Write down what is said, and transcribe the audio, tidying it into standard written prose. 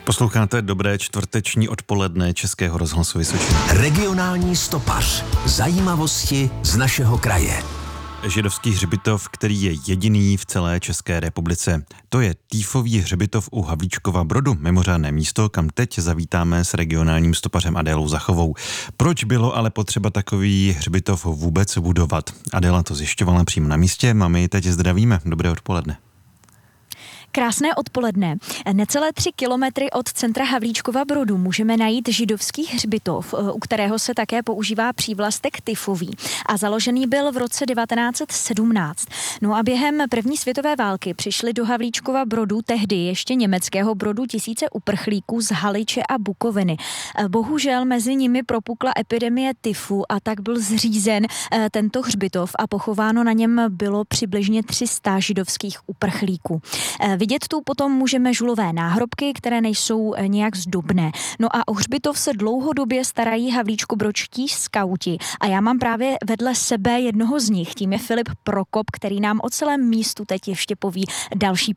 Posloucháte dobré čtvrteční odpoledne Českého rozhlasu Vysočina. Regionální stopař. Zajímavosti z našeho kraje. Židovský hřbitov, který je jediný v celé České republice. To je Týfový hřbitov u Havlíčkova Brodu, mimořádné místo, kam teď zavítáme s regionálním stopařem Adélou Zachovou. Proč bylo ale potřeba takový hřbitov vůbec budovat? Adéla to zjišťovala přímo na místě, my ji teď zdravíme. Dobré odpoledne. Krásné odpoledne. Necelé 3 kilometry od centra Havlíčkova Brodu můžeme najít židovský hřbitov, u kterého se také používá přívlastek Tyfový a založený byl v roce 1917. No a během první světové války přišli do Havlíčkova Brodu, tehdy ještě německého Brodu, tisíce uprchlíků z Haliče a Bukoviny. Bohužel mezi nimi propukla epidemie tyfu a tak byl zřízen tento hřbitov a pochováno na něm bylo přibližně 300 židovských uprchlíků. Vidět tu potom můžeme žulové náhrobky, které nejsou nějak zdobné. No a o hřbitov se dlouhodobě starají havlíčkobrodští skauti. A já mám právě vedle sebe jednoho z nich, tím je Filip Prokop, který nám o celém místu teď ještě poví další